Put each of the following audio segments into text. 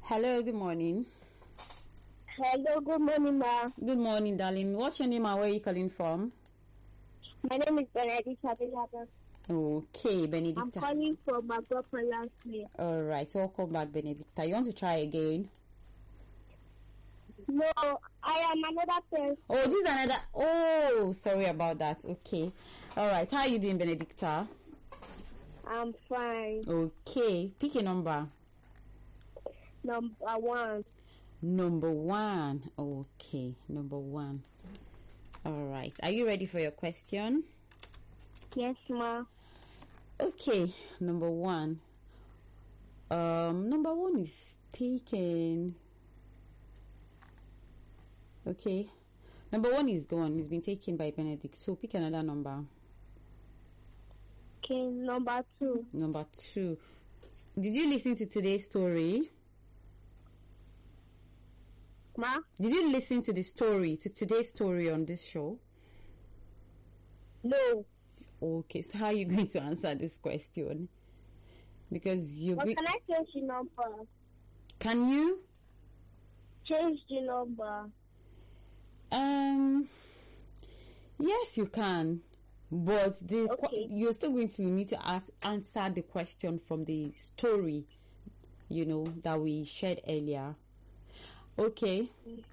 Hello, good morning. Hello, good morning, ma. Good morning, darling. What's your name and where are you calling from? My name is Benedicta Benjamin. Okay, I'm Benedicta. calling from Magopa last year. All right, welcome back, Benedicta. You want to try again? No, I am another person. Oh, this is another. Oh, sorry about that. Okay. All right. How are you doing, Benedicta? I'm fine. Okay. Pick a number. Number 1. Number 1. Okay. Number 1. All right. Are you ready for your question? Yes, ma. Okay. Number 1. Number 1 is taken. Okay. Number 1 is gone. It's been taken by Benedict. So pick another number. Okay, number 2. Number 2. Did you listen to today's story? Ma? Did you listen to today's story on this show? No. Okay, so how are you going to answer this question? Because you... But can I change the number? Can you? Change the number. Yes, you can. But Okay. you're still going to need to answer the question from the story, that we shared earlier. Okay.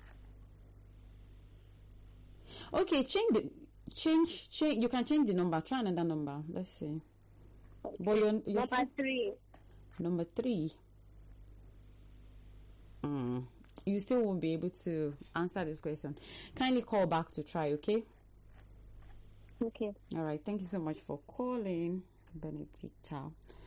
Okay, change. You can change the number. Try another number. Let's see. Okay. But you're number 3. Number 3. You still won't be able to answer this question. Kindly call back to try, okay? Okay. All right. Thank you so much for calling, Benedicta.